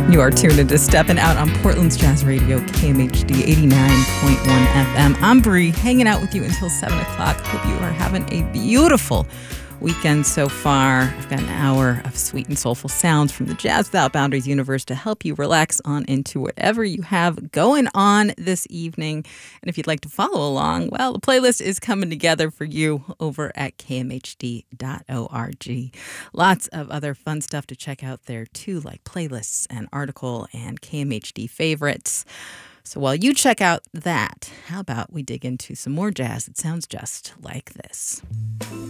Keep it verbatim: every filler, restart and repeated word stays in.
You are tuned into Steppin' Out on Portland's Jazz Radio, K M H D eighty-nine point one F M. I'm Bree, hanging out with you until seven o'clock. Hope you are having a beautiful weekend so far. I've got an hour of sweet and soulful sounds from the Jazz Without Boundaries universe to help you relax on into whatever you have going on this evening. And if you'd like to follow along, well, the playlist is coming together for you over at K M H D dot org. Lots of other fun stuff to check out there too, like playlists and article and K M H D favorites. So while you check out that, how about we dig into some more jazz that sounds just like this?